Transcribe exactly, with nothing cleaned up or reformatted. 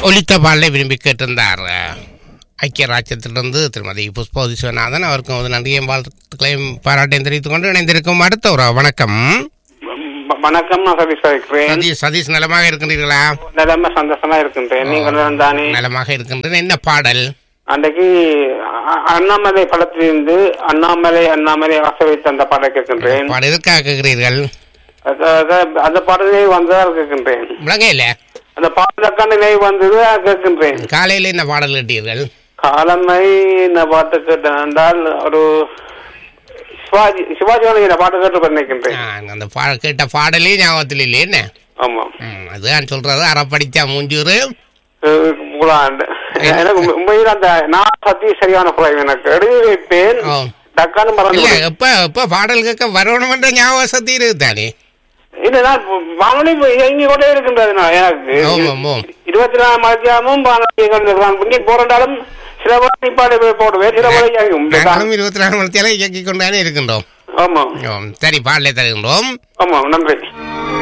ஒலித்த பாடலை விரும்பி கேட்டிருந்தார் ஐக்கிய ராஜ்யத்திலிருந்து திருமதி புஷ்பா விஸ்வநாதன். அவருக்கும் ஒரு நன்றியும் வாழ்த்துக்களையும் பாராட்டையும் தெரிவித்துக் கொண்டு இணைந்திருக்கும் அடுத்த ஒரு வணக்கம். வணக்கம், நான் சதீஷ் இருக்கிறேன். சதீஷ் நலமாக இருக்கின்றீர்களா? நலமா சந்தோஷமா இருக்கின்றேன். நீங்கள் தானே? நலமாக இருக்கின்றேன். என்ன பாடல்? அன்றைக்கு அண்ணாமலை படத்திலிருந்து அண்ணாமலை அண்ணாமலை ஆசை வைத்து அந்த பாடலை கேட்கின்றேன். பாடல் எதற்காக கேட்கிறீர்கள்? அந்த பாடலை வந்ததால் கேட்கின்றேன். விளங்கையில அந்த பாடலுக்கான நினைவு வந்தது கேட்கின்றேன். காலையில என்ன பாடல் கேட்டீர்கள்? காலமை என்ன பாட்டு கேட்டேன் என்றால் ஒரு சிவாஜி சிவாஜி பாட்டு கேட்டு நினைக்கின்றேன். அந்த கேட்ட பாடலே ஞாபகத்தில் இல்லை என்ன? ஆமா, அதுதான் சொல்றது. அறப்படிச்சா மூஞ்சூறு எனக்கு உண்மையில் அந்த நான் சத்தி சரியான குறைவு எனக்கு எழுதி வைப்பேன். டக்கானு மறந்து எப்ப எப்ப பாடல் கேட்க வரணும் என்ற ஞாபக சக்தி இருக்குதானே? இல்ல, நான் வானொலி இயங்கி கொண்டே இருக்கின்றது. எனக்கு இருபத்தி நாலு மத்தியானமும் வானொலி போராண்டாலும் சில பாடு போடுவேன், சில இருபத்தி நாலு மணி நேரம் இயக்கி கொண்டானே இருக்கின்றோம். ஆமா, சரி, பாடலே தருகின்றோம். ஆமா, நன்றி.